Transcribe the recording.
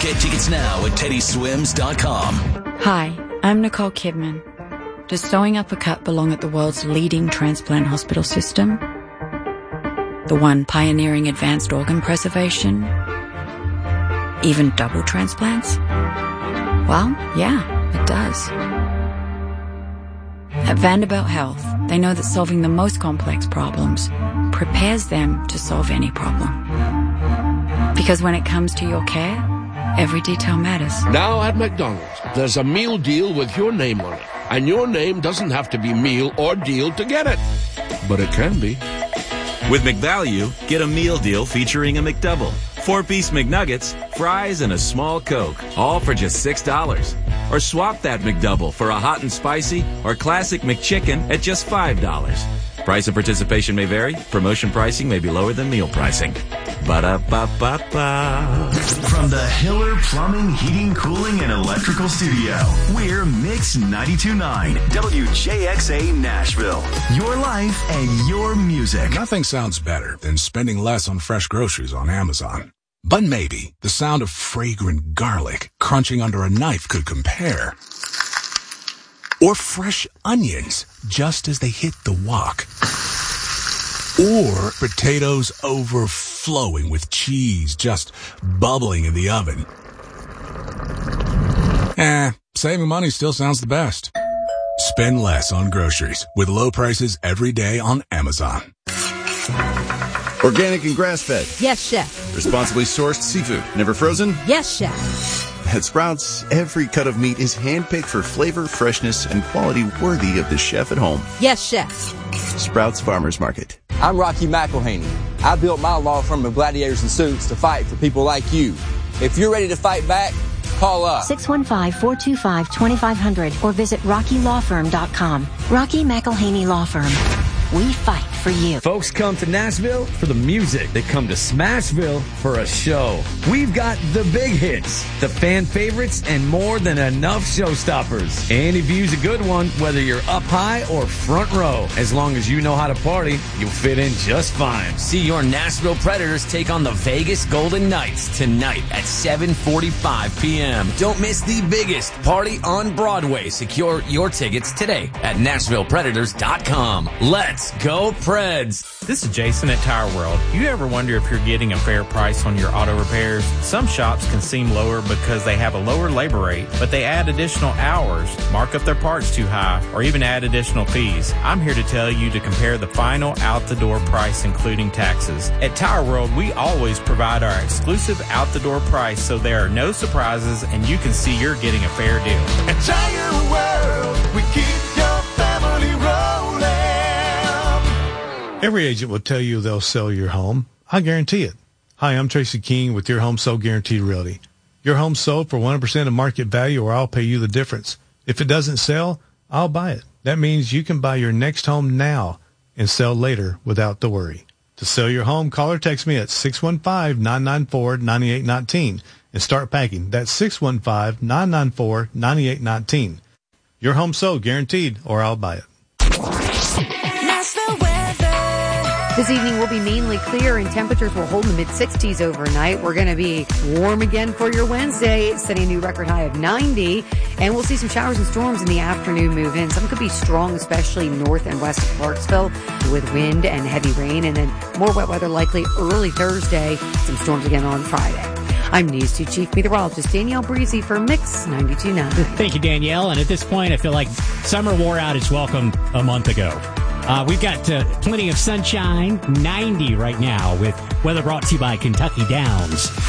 Get tickets now at teddyswims.com. Hi, I'm Nicole Kidman. Does sewing up a cut belong at the world's leading transplant hospital system? The one pioneering advanced organ preservation? Even double transplants? Well, yeah, it does. At Vanderbilt Health, they know that solving the most complex problems prepares them to solve any problem. Because when it comes to your care, every detail matters. Now at McDonald's, there's a meal deal with your name on it. And your name doesn't have to be meal or deal to get it. But it can be. With McValue, get a meal deal featuring a McDouble, 4-piece McNuggets, fries, and a small Coke, all for just $6. Or swap that McDouble for a hot and spicy or classic McChicken at just $5. Price and participation may vary. Promotion pricing may be lower than meal pricing. Ba-da-ba-ba-ba. From the Hiller Plumbing, Heating, Cooling, and Electrical Studio, we're Mix 92.9 WJXA Nashville. Your life and your music. Nothing sounds better than spending less on fresh groceries on Amazon. But maybe the sound of fragrant garlic crunching under a knife could compare. Or fresh onions just as they hit the wok. Or potatoes overflowing with cheese just bubbling in the oven. Saving money still sounds the best. Spend less on groceries with low prices every day on Amazon. Organic and grass-fed. Yes, chef. Responsibly sourced seafood. Never frozen? Yes, chef. At Sprouts, every cut of meat is handpicked for flavor, freshness, and quality worthy of the chef at home. Yes, chef. Sprouts Farmers Market. I'm Rocky McElhaney. I built my law firm of gladiators and suits to fight for people like you. If you're ready to fight back, call up 615-425-2500 or visit RockyLawFirm.com. Rocky McElhaney Law Firm. We fight for you. Folks come to Nashville for the music. They come to Smashville for a show. We've got the big hits, the fan favorites, and more than enough showstoppers. Any view's a good one, whether you're up high or front row. As long as you know how to party, you'll fit in just fine. See your Nashville Predators take on the Vegas Golden Knights tonight at 7:45 p.m. Don't miss the biggest party on Broadway. Secure your tickets today at NashvillePredators.com. Let's go Preds. This is Jason at Tire World. You ever wonder if you're getting a fair price on your auto repairs? Some shops can seem lower because they have a lower labor rate, but they add additional hours, mark up their parts too high, or even add additional fees. I'm here to tell you to compare the final out-the-door price, including taxes. At Tire World, we always provide our exclusive out-the-door price so there are no surprises and you can see you're getting a fair deal. At Tire World, we keep your family rolling. Every agent will tell you they'll sell your home. I guarantee it. Hi, I'm Tracy King with Your Home Sold Guaranteed Realty. Your home sold for 100% of market value or I'll pay you the difference. If it doesn't sell, I'll buy it. That means you can buy your next home now and sell later without the worry. To sell your home, call or text me at 615-994-9819 and start packing. That's 615-994-9819. Your home sold guaranteed or I'll buy it. This evening will be mainly clear and temperatures will hold in the mid-60s overnight. We're going to be warm again for your Wednesday, setting a new record high of 90. And we'll see some showers and storms in the afternoon move in. Some could be strong, especially north and west of Clarksville with wind and heavy rain. And then more wet weather likely early Thursday. Some storms again on Friday. I'm News 2 Chief Meteorologist Danielle Breezy for Mix 92.9. Thank you, Danielle. And at this point, I feel like summer wore out its welcome a month ago. We've got plenty of sunshine, 90 right now, with weather brought to you by Kentucky Downs.